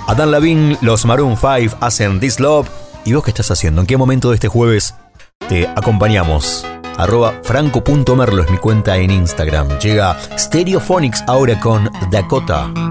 Adam Levine, los Maroon 5 hacen This Love. ¿Y vos qué estás haciendo? ¿En qué momento de este jueves te acompañamos? @franco.merlo es mi cuenta en Instagram. Llega Stereophonics ahora con Dakota.